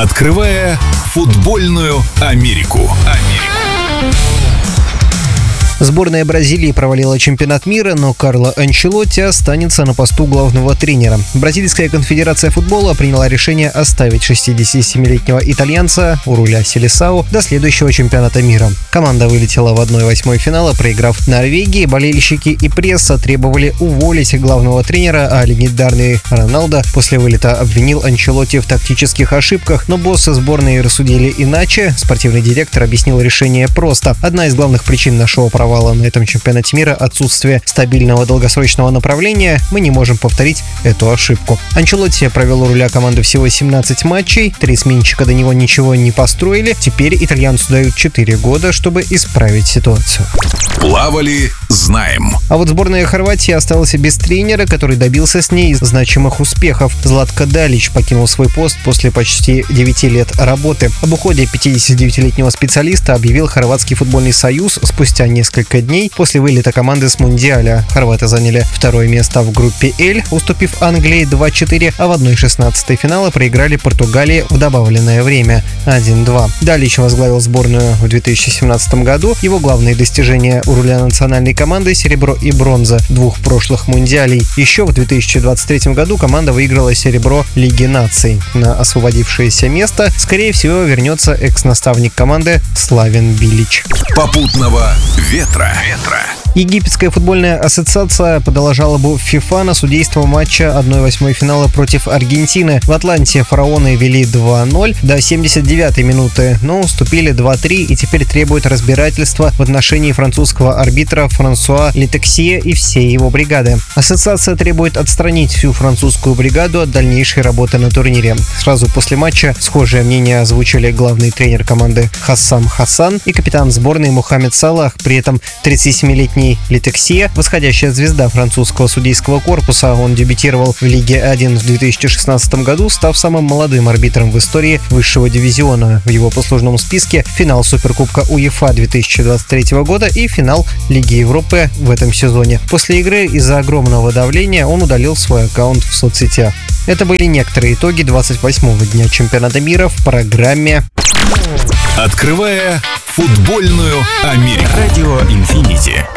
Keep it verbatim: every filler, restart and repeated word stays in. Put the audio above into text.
Открывая футбольную Америку. Сборная Бразилии провалила чемпионат мира, но Карло Анчелотти останется на посту главного тренера. Бразильская конфедерация футбола приняла решение оставить шестидесятисемилетнего итальянца у руля Селисау до следующего чемпионата мира. Команда вылетела в одна восьмая финала, проиграв Норвегии. Болельщики и пресса требовали уволить главного тренера, а легендарный Роналдо после вылета обвинил Анчелотти в тактических ошибках, но боссы сборной рассудили иначе. Спортивный директор объяснил решение просто. Одна из главных причин нашего провала на этом чемпионате мира — отсутствие стабильного долгосрочного направления. Мы не можем повторить эту ошибку. Анчелотти провел у руля команды всего семнадцать матчей, три сменщика до него ничего не построили. Теперь итальянцу дают четыре года, чтобы исправить ситуацию. Плавали, знаем. А вот сборная Хорватии осталась без тренера, который добился с ней значимых успехов. Златко Далич покинул свой пост после почти девяти лет работы. Об уходе пятидесятидевятилетнего специалиста объявил Хорватский футбольный союз спустя несколько дней после вылета команды с Мундиаля. Хорваты заняли второе место в группе L, уступив Англии два-четыре, а в одна шестнадцатая финала проиграли Португалии в добавленное время один-два. Далич возглавил сборную в две тысячи семнадцатом году. Его главные достижения у руля национальной команды — серебро и бронза двух прошлых мундиалей. Еще в две тысячи двадцать третьем году команда выиграла серебро Лиги наций. На освободившееся место, скорее всего, вернется экс-наставник команды Славен Билич. Попутного ветра. ветра. Египетская футбольная ассоциация подала жалобу в ФИФА на судейство матча одна восьмая финала против Аргентины. В Атланте фараоны вели два-ноль до семьдесят девятой минуты, но уступили два-три и теперь требуют разбирательства в отношении французского арбитра Франсуа Летексье и всей его бригады. Ассоциация требует отстранить всю французскую бригаду от дальнейшей работы на турнире. Сразу после матча схожее мнение озвучили главный тренер команды Хассам Хасан и капитан сборной Мухаммед Салах. При этом тридцатисемилетний Летексье — восходящая звезда французского судейского корпуса. Он дебютировал в Лиге один в две тысячи шестнадцатом году, став самым молодым арбитром в истории высшего дивизиона. В его послужном списке финал Суперкубка УЕФА две тысячи двадцать третьего года и финал Лиги Европы в этом сезоне. После игры из-за огромного давления он удалил свой аккаунт в соцсетях. Это были некоторые итоги двадцать восьмого дня чемпионата мира в программе Открывая футбольную Америку. Радио Инфинити.